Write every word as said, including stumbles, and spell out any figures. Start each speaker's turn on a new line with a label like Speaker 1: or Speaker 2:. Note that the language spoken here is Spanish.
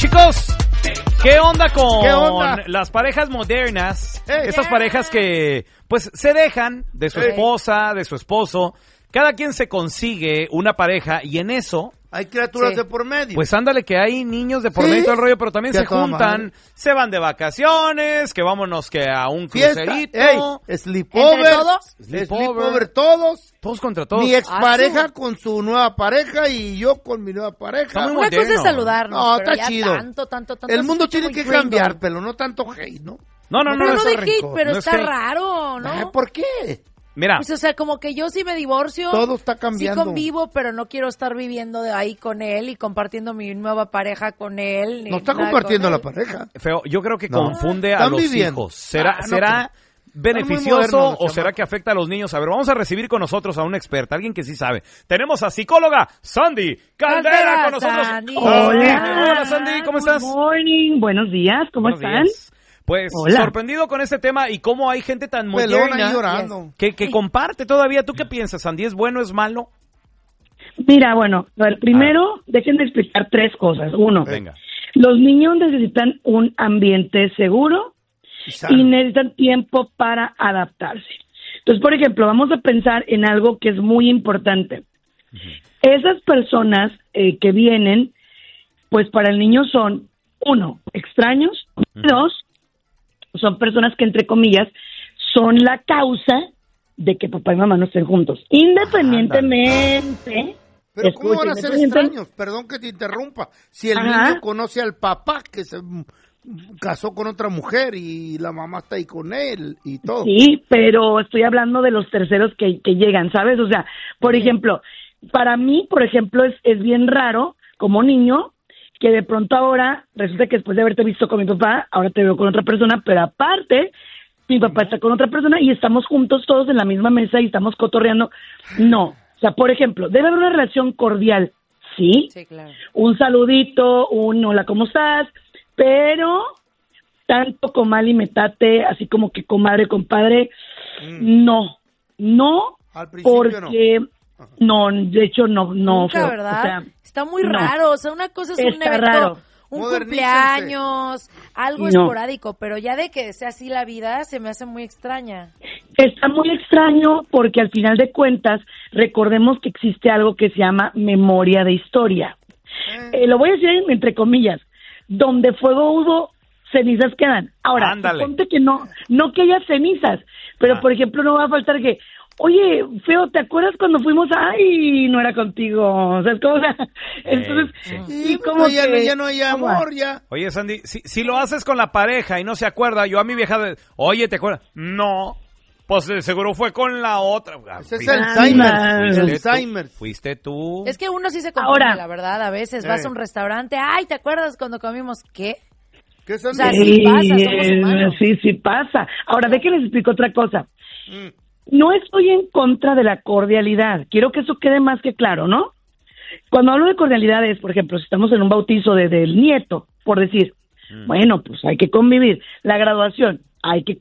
Speaker 1: Chicos, ¿qué onda con
Speaker 2: ¿Qué onda?
Speaker 1: las parejas modernas?
Speaker 2: Hey.
Speaker 1: Estas parejas que, pues, se dejan de su
Speaker 2: Hey.
Speaker 1: esposa, de su esposo. Cada quien se consigue una pareja y en eso,
Speaker 2: Hay criaturas
Speaker 3: Sí.
Speaker 2: de por medio.
Speaker 1: pues ándale que hay niños de por
Speaker 2: Sí.
Speaker 1: medio y todo el rollo, pero también
Speaker 2: Que
Speaker 1: se
Speaker 2: a toda
Speaker 1: juntan,
Speaker 2: madre.
Speaker 1: se van de vacaciones, que vámonos que a un
Speaker 2: Fiesta.
Speaker 1: crucerito.
Speaker 2: Ey, sleepover.
Speaker 3: ¿Entre todos?
Speaker 1: Sleepover.
Speaker 2: Sleepover todos.
Speaker 1: Todos contra todos.
Speaker 2: Mi expareja
Speaker 3: Ah, sí.
Speaker 2: con su nueva pareja y yo con mi nueva pareja.
Speaker 1: Está muy
Speaker 3: Una cosa
Speaker 1: moderno.
Speaker 3: es saludarnos,
Speaker 2: No,
Speaker 3: pero
Speaker 2: está
Speaker 3: ya
Speaker 2: chido.
Speaker 3: tanto, tanto, tanto.
Speaker 2: El
Speaker 3: se
Speaker 2: mundo
Speaker 3: escucha
Speaker 2: tiene
Speaker 3: muy
Speaker 2: que
Speaker 3: gringo.
Speaker 2: cambiar, pero no tanto hate, ¿no?
Speaker 1: No, no, no,
Speaker 3: Pero
Speaker 1: no,
Speaker 3: no de
Speaker 1: es-
Speaker 3: hate,
Speaker 2: rencor.
Speaker 3: pero
Speaker 1: no es
Speaker 3: está
Speaker 1: hate.
Speaker 3: raro,
Speaker 2: Ay,
Speaker 3: ¿no?
Speaker 2: ¿por qué?
Speaker 1: Mira,
Speaker 3: Pues, o sea, como que yo sí me divorcio.
Speaker 2: Todo está cambiando.
Speaker 3: Sí convivo, pero no quiero estar viviendo de ahí con él y compartiendo mi nueva pareja con él. ni
Speaker 2: No está
Speaker 3: nada
Speaker 2: compartiendo
Speaker 3: con
Speaker 2: la
Speaker 3: él.
Speaker 2: pareja.
Speaker 1: feo, yo creo que
Speaker 2: No.
Speaker 1: confunde a
Speaker 2: Están
Speaker 1: los
Speaker 2: viviendo.
Speaker 1: hijos. ¿Será,
Speaker 2: Ah, no
Speaker 1: será
Speaker 2: creo.
Speaker 1: beneficioso
Speaker 2: Están muy modernos
Speaker 1: o
Speaker 2: los
Speaker 1: será
Speaker 2: chamacos.
Speaker 1: que afecta a los niños? A ver, vamos a recibir con nosotros a una experta, alguien que sí sabe. Tenemos a psicóloga Sandy Caldera
Speaker 3: Caldera,
Speaker 1: con nosotros.
Speaker 3: Sandy.
Speaker 1: Hola, hola Sandy, ¿cómo estás?
Speaker 4: Good morning, buenos días, ¿cómo
Speaker 1: Buenos
Speaker 4: están?
Speaker 1: días. Pues
Speaker 4: Hola.
Speaker 1: sorprendido con este tema y cómo hay gente tan
Speaker 2: Pelona
Speaker 1: moderna
Speaker 2: ahí llorando.
Speaker 1: que, que comparte todavía. ¿Tú qué piensas, Sandy? ¿Es bueno, es malo?
Speaker 4: Mira, bueno, a ver, primero déjenme explicar tres cosas. Uno,
Speaker 1: Venga.
Speaker 4: los niños necesitan un ambiente seguro
Speaker 2: Y sano.
Speaker 4: y necesitan tiempo para adaptarse. Entonces, por ejemplo, vamos a pensar en algo que es muy importante. Esas personas eh, que vienen, pues para el niño son, uno, extraños, dos, son personas que, entre comillas, son la causa de que papá y mamá no estén juntos. Independientemente...
Speaker 2: Pero ¿cómo van a
Speaker 4: escuchen,
Speaker 2: ser
Speaker 4: independientemente-
Speaker 2: extraños? Perdón que te interrumpa. Si el
Speaker 4: Ajá.
Speaker 2: niño conoce al papá que se mm, casó con otra mujer y la mamá está ahí con él y todo.
Speaker 4: Sí, pero estoy hablando de los terceros que, que llegan, ¿sabes? O sea, por ejemplo, para mí, por ejemplo, es, es bien raro como niño que de pronto ahora resulta que después de haberte visto con mi papá, ahora te veo con otra persona, pero aparte, mi papá está con otra persona y estamos juntos todos en la misma mesa y estamos cotorreando. No, o sea, por ejemplo, debe haber una relación cordial, ¿sí?
Speaker 3: Sí, claro.
Speaker 4: Un saludito, un hola, ¿cómo estás? Pero tanto comal y metate, así como que comadre, compadre,
Speaker 2: Mm.
Speaker 4: no, no,
Speaker 2: Al principio
Speaker 4: porque no, de hecho no, no,
Speaker 3: Nunca,
Speaker 4: feo,
Speaker 3: ¿verdad?
Speaker 4: o sea,
Speaker 3: Está muy
Speaker 4: no.
Speaker 3: raro, o sea, una cosa es un
Speaker 4: Está
Speaker 3: evento,
Speaker 4: raro.
Speaker 3: un
Speaker 2: Modernícense.
Speaker 3: cumpleaños, algo
Speaker 4: No.
Speaker 3: esporádico, pero ya de que sea así la vida, se me hace muy extraña.
Speaker 4: Está muy extraño porque al final de cuentas recordemos que existe algo que se llama memoria de historia. Eh, lo voy a decir entre comillas, donde fuego hubo, cenizas quedan. Ahora,
Speaker 1: Ándale.
Speaker 4: ponte que no, no que haya cenizas, pero
Speaker 1: Ah.
Speaker 4: por ejemplo no va a faltar que, oye, feo, ¿te acuerdas cuando fuimos? Ay, no era contigo, o sea, es como, o sea, entonces,
Speaker 1: sí.
Speaker 2: Sí,
Speaker 4: sí,
Speaker 2: pues,
Speaker 4: como
Speaker 2: ya, no-
Speaker 4: que-
Speaker 2: ya no hay
Speaker 4: ¿cómo?
Speaker 2: amor, ya.
Speaker 1: Oye, Sandy, si, si lo haces con la pareja y no se acuerda, yo a mi vieja, de, oye, ¿te acuerdas? No, pues eh, seguro fue con la otra.
Speaker 2: Ese es
Speaker 1: Fuiste-
Speaker 2: Alzheimer.
Speaker 4: Fuiste
Speaker 2: El
Speaker 1: tú,
Speaker 2: Alzheimer.
Speaker 1: Fuiste tú.
Speaker 3: Es que uno sí se confunde,
Speaker 4: Ahora.
Speaker 3: la verdad, a veces vas
Speaker 2: Eh.
Speaker 3: a un restaurante, ay, ¿te acuerdas cuando comimos qué?
Speaker 2: ¿Qué son?
Speaker 3: O sea, sí pasa, somos
Speaker 4: Eh,
Speaker 3: humanos.
Speaker 4: sí, sí pasa. Ahora, de que les explico otra cosa.
Speaker 2: Mm.
Speaker 4: No estoy en contra de la cordialidad. Quiero que eso quede más que claro, ¿no? Cuando hablo de cordialidad es, por ejemplo, si estamos en un bautizo de, del nieto, por decir, bueno, pues hay que convivir. La graduación, hay que